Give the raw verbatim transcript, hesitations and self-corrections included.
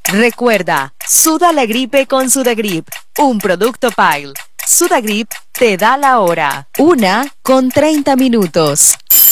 Recuerda, suda la gripe con Sudagrip, un producto Pile. Sudagrip te da la hora. Una con treinta minutos.